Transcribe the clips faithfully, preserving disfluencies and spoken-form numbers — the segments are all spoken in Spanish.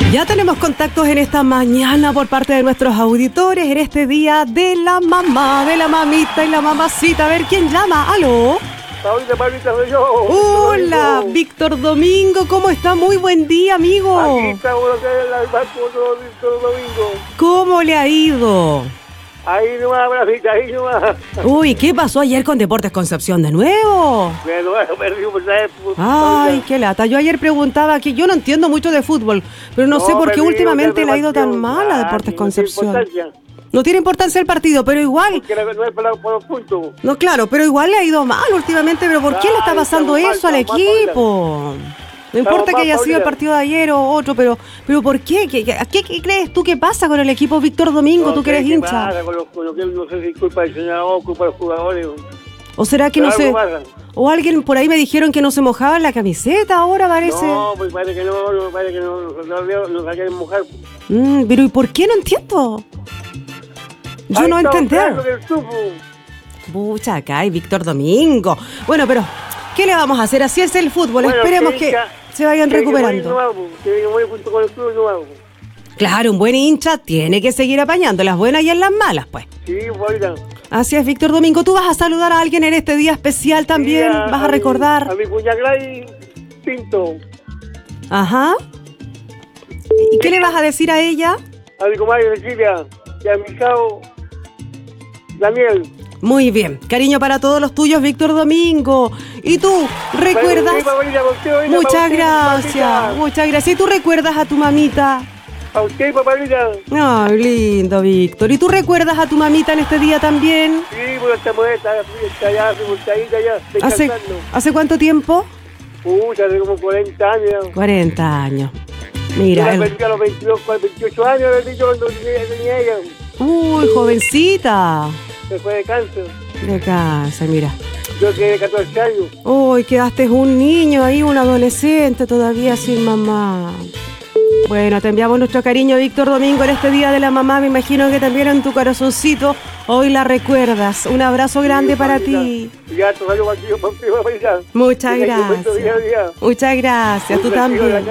Ya tenemos contactos en esta mañana por parte de nuestros auditores en este día de la mamá, de la mamita y la mamacita. A ver, ¿quién llama? ¿Aló? Paulita, Paulita, soy yo. Hola, Víctor Domingo, ¿cómo está? Muy buen día, amigo. Aquí estamos en el banco de Víctor Domingo. ¿Cómo le ha ido? Ahí nomás, Brasita, ahí nomás. Uy, ¿qué pasó ayer con Deportes Concepción de nuevo? De nuevo, perdí por saber. Ay, qué lata. Yo ayer preguntaba que yo no entiendo mucho de fútbol, pero no, no sé por qué últimamente le ha ido tan mal a Deportes Concepción. No tiene importancia el partido, pero igual. Porque no es por los puntos. No, claro, pero igual le ha ido mal últimamente. ¿Pero por qué le está pasando eso al equipo? No importa que haya sido el partido de ayer o otro, pero pero ¿por qué? ¿Qué, qué, qué, qué crees tú que pasa con el equipo Víctor Domingo? No tú que eres hincha. Con los, con los, no sé si es culpa del entrenador, culpa de los jugadores. ¿O será que no sé? O alguien por ahí me dijeron que no se mojaba en la camiseta ahora, parece. No, pues parece que no, parece que no, no, no, no la quieren mojar. Mm, pero ¿y por qué? No entiendo. Yo no entender. Pucha, acá hay Víctor Domingo. Bueno, pero ¿qué le vamos a hacer? Así es el fútbol. Bueno, esperemos que, hincha, que se vayan recuperando. Claro, un buen hincha tiene que seguir apañando las buenas y en las malas, pues. Sí, bueno. Así es, Víctor Domingo. ¿Tú vas a saludar a alguien en este día especial también? Sí, a, ¿Vas a, a recordar? Mi, a mi cuña Gladys Pinto. Ajá. ¿Y qué le vas a decir a ella? A mi comadre Cecilia y a mi hijao Daniel. Muy bien. Cariño para todos los tuyos, Víctor Domingo. ¿Y tú recuerdas? Muchas gracias. Muchas gracias. ¿Y tú recuerdas a tu mamita? A usted, papalita. Ay, lindo, Víctor. ¿Y tú recuerdas a tu mamita en este día también? Sí, pues estamos allá, allá, ¿Hace, ¿Hace cuánto tiempo? Pucha, hace como cuarenta años. cuarenta años. Mira. Yo la perdí a los veintidós, veintiocho años, le dicho cuando tenía ella. Uy, jovencita. Se fue de cáncer. De cáncer, mira. Yo quedé de catorce años. Uy, quedaste un niño ahí, un adolescente todavía sin mamá. Bueno, te enviamos nuestro cariño, Víctor Domingo, en este día de la mamá. Me imagino que también en tu corazoncito hoy la recuerdas. Un abrazo grande sí, para ti. Ya, tú salió aquí, papá. Muchas gracias. Día, día. Muchas gracias, tú también.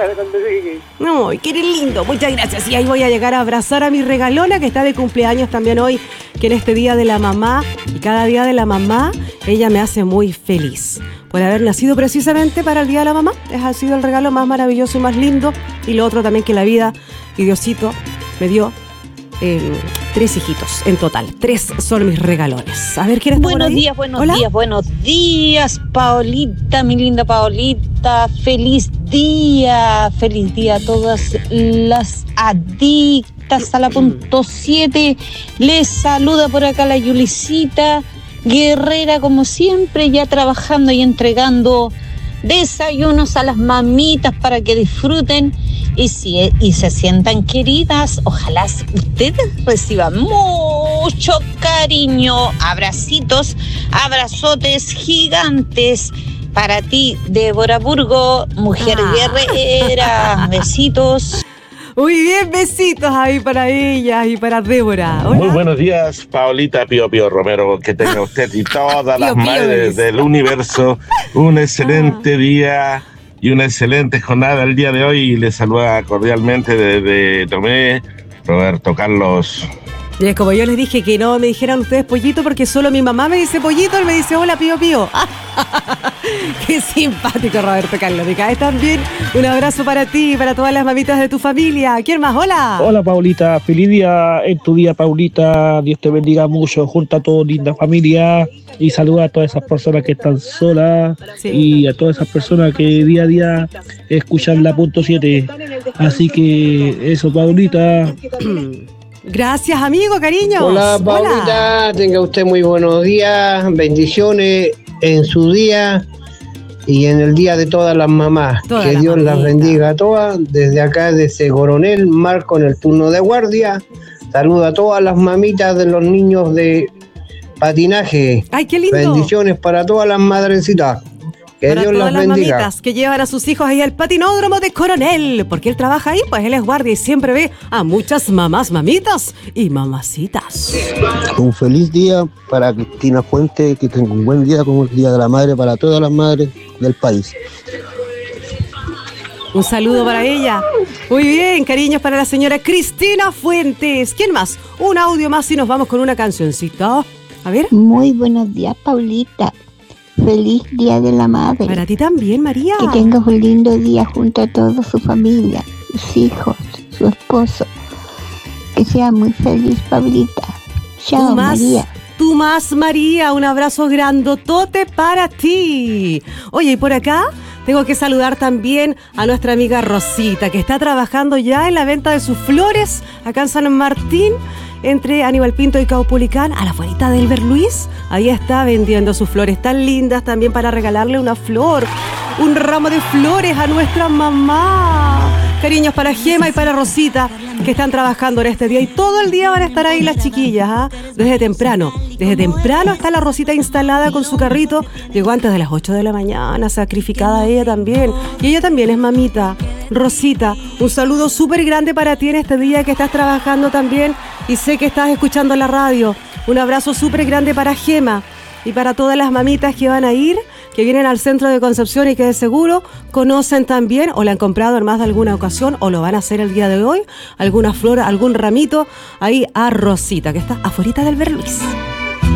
No, qué lindo, muchas gracias. Y ahí voy a llegar a abrazar a mi regalona que está de cumpleaños también hoy, que en este día de la mamá, y cada día de la mamá, ella me hace muy feliz. Por haber nacido precisamente para el Día de la Mamá. Ese ha sido el regalo más maravilloso y más lindo. Y lo otro también que la vida y Diosito me dio eh, tres hijitos en total. Tres son mis regalones. A ver, ¿quién está Buenos por ahí? días, buenos ¿Hola? días, buenos días, Paolita, mi linda Paolita. Feliz día, feliz día a todas las adictas a la punto siete. Les saluda por acá la Yulicita Guerrera, como siempre, ya trabajando y entregando desayunos a las mamitas para que disfruten y, si, y se sientan queridas. Ojalá ustedes reciban mucho cariño, abracitos, abrazotes gigantes para ti, Débora Burgo, mujer ah. guerrera. Besitos. Muy bien, besitos ahí para ella y para Débora. Hola. Muy buenos días, Paolita Pío Pío Romero, que tenga usted y todas las madres del universo un excelente ah. día y una excelente jornada el día de hoy. Y les saluda cordialmente desde Tomé, Roberto Carlos. Y es como yo les dije que no me dijeran ustedes pollito, porque solo mi mamá me dice pollito, él me dice hola Pío Pío. Qué simpático, Roberto Carlos. Me caes también. Un abrazo para ti y para todas las mamitas de tu familia. ¿Quién más? Hola. Hola, Paulita. Feliz día en tu día, Paulita. Dios te bendiga mucho. Junta a toda linda familia. Y saluda a todas esas personas que están solas. Sí. Y a todas esas personas que día a día escuchan la punto siete. Así que eso, Paulita. Gracias, amigo, cariño. Hola, Paulita. Hola. Tenga usted muy buenos días. Bendiciones en su día y en el día de todas las mamás. Toda que la Dios mamita. Las bendiga a todas. Desde acá, desde Coronel, Marco en el turno de guardia. Saluda a todas las mamitas de los niños de patinaje. ¡Ay, qué lindo! Bendiciones para todas las madrecitas. Que para Dios todas las las bendiga. Mamitas que llevan a sus hijos ahí al patinódromo de Coronel, porque él trabaja ahí, pues él es guardia y siempre ve a muchas mamás, mamitas y mamacitas. Un feliz día para Cristina Fuente, que tenga un buen día como el Día de la Madre para todas las madres del país. Un saludo para ella. Muy bien, cariños para la señora Cristina Fuentes. ¿Quién más? Un audio más y nos vamos con una cancioncita. A ver. Muy buenos días, Paulita. Feliz Día de la Madre. Para ti también, María. Que tengas un lindo día junto a toda su familia, sus hijos, su esposo. Que sea muy feliz, Paulita. Chao, tú más, María. Tú más, María. Un abrazo grandotote para ti. Oye, y por acá tengo que saludar también a nuestra amiga Rosita, que está trabajando ya en la venta de sus flores acá en San Martín, entre Aníbal Pinto y Caupolicán, a la afuerita del Berluís. Ahí está vendiendo sus flores tan lindas también para regalarle una flor, un ramo de flores a nuestra mamá. Cariños para Gema y para Rosita, que están trabajando en este día. Y todo el día van a estar ahí las chiquillas, ¿ah? Desde temprano. Desde temprano está la Rosita instalada con su carrito. Llegó antes de las ocho de la mañana, sacrificada ella también. Y ella también es mamita. Rosita, un saludo súper grande para ti en este día que estás trabajando también. Y sé que estás escuchando la radio. Un abrazo súper grande para Gema y para todas las mamitas que van a ir, que vienen al centro de Concepción y que de seguro conocen también o la han comprado en más de alguna ocasión o lo van a hacer el día de hoy, alguna flor, algún ramito, ahí a Rosita, que está afuera del Berluís.